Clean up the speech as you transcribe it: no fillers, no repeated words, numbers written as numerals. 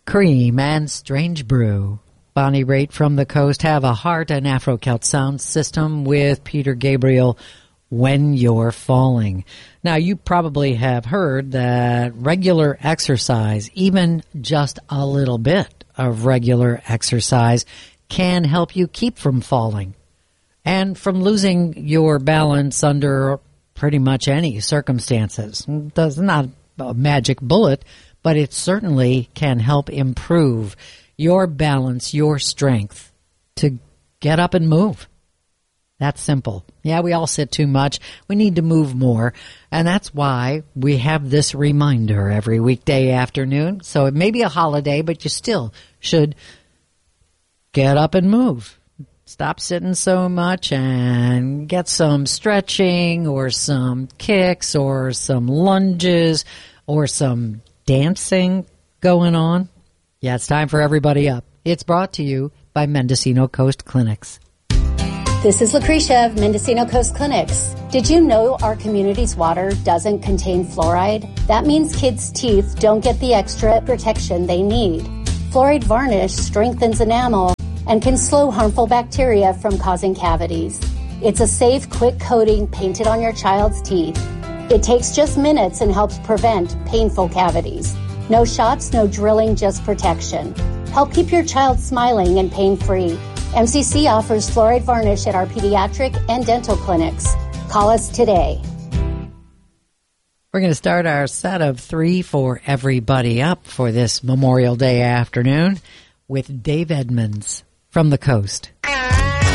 Cream and Strange Brew. Bonnie Raitt from the Coast. Have a Heart and Afro-Celt sound system with Peter Gabriel, When You're Falling. Now, you probably have heard that regular exercise, even just a little bit of regular exercise, can help you keep from falling and from losing your balance under pretty much any circumstances. It's not a magic bullet, but it certainly can help improve your balance, your strength to get up and move. That's simple. Yeah, we all sit too much. We need to move more. And that's why we have this reminder every weekday afternoon. So it may be a holiday, but you still should get up and move. Stop sitting so much and get some stretching or some kicks or some lunges or some dancing going on. Yeah, it's time for Everybody Up. It's brought to you by Mendocino Coast Clinics. This is Lucretia of Mendocino Coast Clinics. Did you know our community's water doesn't contain fluoride? That means kids' teeth don't get the extra protection they need. Fluoride varnish strengthens enamel and can slow harmful bacteria from causing cavities. It's a safe, quick coating painted on your child's teeth. It takes just minutes and helps prevent painful cavities. No shots, no drilling, just protection. Help keep your child smiling and pain-free. MCC offers fluoride varnish at our pediatric and dental clinics. Call us today. We're going to start our set of 3 for Everybody Up for this Memorial Day afternoon with Dave Edmunds from the Coast.